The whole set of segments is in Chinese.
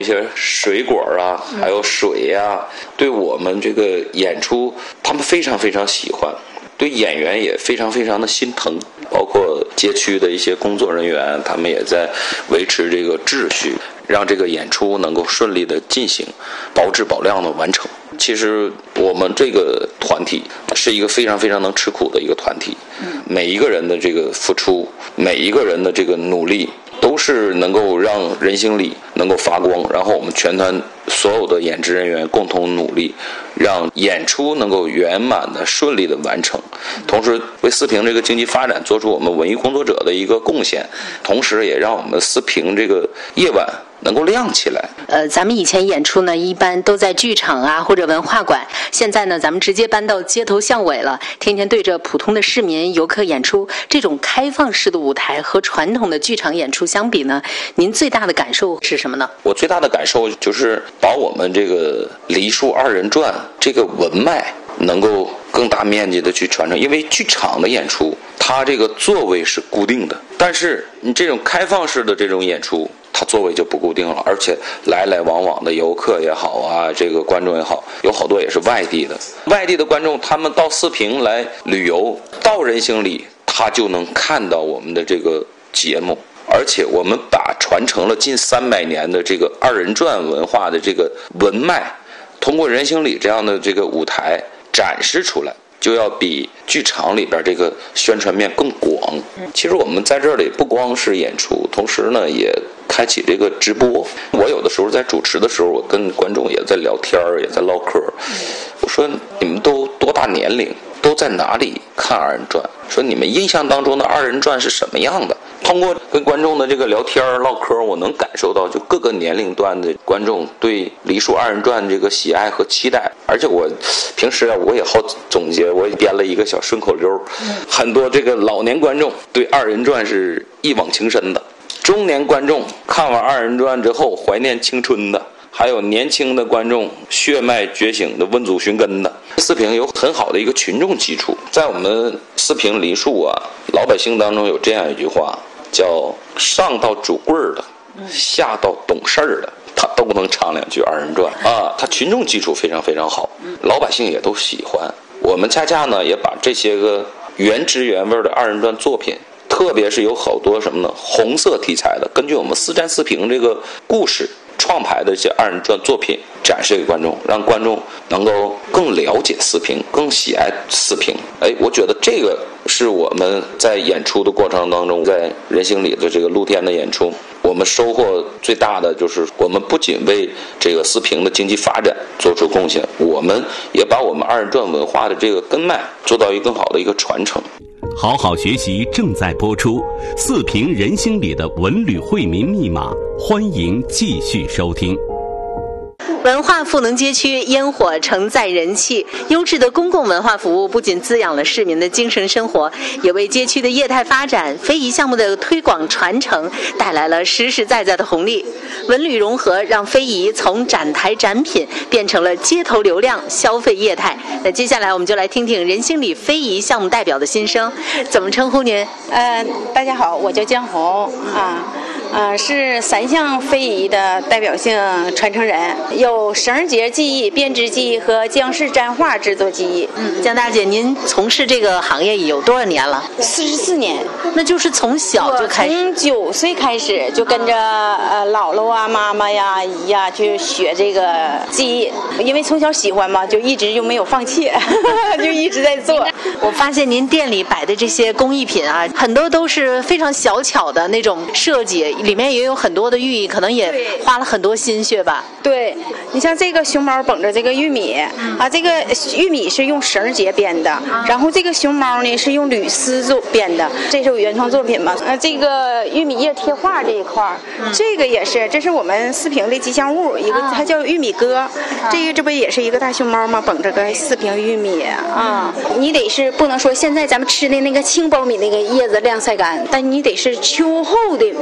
一些水果啊，还有水呀，对我们这个演出，他们非常非常喜欢，对演员也非常非常的心疼。包括街区的一些工作人员，他们也在维持这个秩序，让这个演出能够顺利的进行，保质保量的完成。其实我们这个团体是一个非常非常能吃苦的一个团体，每一个人的这个付出，每一个人的这个努力，都是能够让人星里能够发光，然后我们全团所有的演职人员共同努力，让演出能够圆满的顺利的完成，同时为四平这个经济发展做出我们文艺工作者的一个贡献，同时也让我们四平这个夜晚能够亮起来。 咱们以前演出呢，一般都在剧场啊或者文化馆，现在呢，咱们直接搬到街头巷尾了，天天对着普通的市民游客演出。这种开放式的舞台和传统的剧场演出相比呢，您最大的感受是什么呢？ 我最大的感受就是把我们这个梨树二人转这个文脉能够更大面积的去传承。因为剧场的演出它这个座位是固定的，但是你这种开放式的这种演出，它座位就不固定了，而且来来往往的游客也好啊，这个观众也好，有好多也是外地的观众，他们到四平来旅游，到人星里他就能看到我们的这个节目。而且我们把传承了近300年的这个二人转文化的这个文脉，通过人星里这样的这个舞台展示出来，就要比剧场里边这个宣传面更广。其实我们在这里不光是演出，同时呢也开启这个直播。我有的时候在主持的时候，我跟观众也在聊天，也在唠嗑。我说你们都多大年龄，都在哪里看二人转？说你们印象当中的二人转是什么样的？通过跟观众的这个聊天唠嗑，我能感受到就各个年龄段的观众对梨树二人转这个喜爱和期待。而且我平时我也好总结，我也编了一个小顺口溜，很多这个老年观众对二人转是一往情深的，中年观众看完二人转之后怀念青春的，还有年轻的观众血脉觉醒的问祖寻根的。四平有很好的一个群众基础，在我们四平梨树啊，老百姓当中有这样一句话，叫上到主柜的，下到懂事儿的，他都能唱2句二人转啊。他群众基础非常非常好，老百姓也都喜欢。我们恰恰呢也把这些个原汁原味的二人转作品，特别是有好多什么呢，红色题材的，根据我们四战四平这个故事创排的一些二人转作品展示给观众，让观众能够更了解四平，更喜爱四平。我觉得这个是我们在演出的过程当中，在人星里的这个露天的演出，我们收获最大的就是我们不仅为这个四平的经济发展做出贡献，我们也把我们二人转文化的这个根脉做到一个更好的一个传承。 好好学习正在播出，四平人星里的文旅惠民密码，欢迎继续收听。 文化赋能街区，烟火承载人气。优质的公共文化服务不仅滋养了市民的精神生活，也为街区的业态发展、非遗项目的推广传承带来了实实在在的红利。文旅融合让非遗从展台展品变成了街头流量消费业态。那接下来我们就来听听人星里非遗项目代表的心声。怎么称呼您？ 大家好，我叫江红是3项非遗的代表性传承人，有绳结技艺、编织技艺和江式簪画制作技艺。 江大姐，您从事这个行业有多少年了 ？44年。 那就是从小就开始？ 从9岁开始就跟着姥姥啊、妈妈呀、姨呀去学这个技艺，因为从小喜欢嘛，就一直就没有放弃，就一直在做。 我发现您店里摆的这些工艺品啊，很多都是非常小巧的那种设计，里面也有很多的寓意，可能也花了很多心血吧。 对，你像这个熊猫绷着这个玉米这个玉米是用绳结编的，然后这个熊猫呢是用铝丝编的，这是我原创作品嘛。这个玉米叶贴画这一块这个也是，这是我们四平的吉祥物，一个它叫玉米哥。这不也是一个大熊猫吗？绷着个四平玉米你得是不能说现在咱们吃的那个青苞米那个叶子晾晒干，但你得是秋后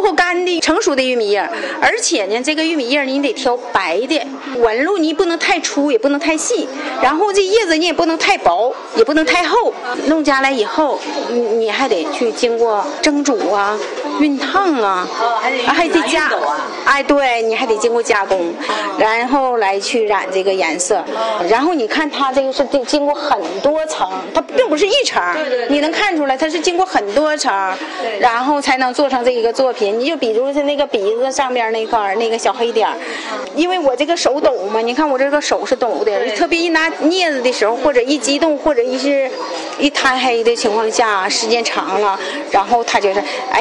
括干的成熟的玉米叶，而且呢，这个玉米叶你得挑白的，纹路你不能太粗，也不能太细，然后这叶子你也不能太薄，也不能太厚。弄家来以后，你还得去经过蒸煮啊、熨烫啊，还得加，哎，对，你还得经过加工，然后来去染这个颜色。然后你看它这个是经过很多层，它并不是一层，你能看出来它是经过很多层，然后才能做成这一个作品。你就比如是那个鼻子上边那块那个小黑点，因为我这个手抖嘛，你看我这个手是抖的，特别一拿镊子的时候，或者一激动，或者一摊黑的情况下，时间长了，然后它就是哎。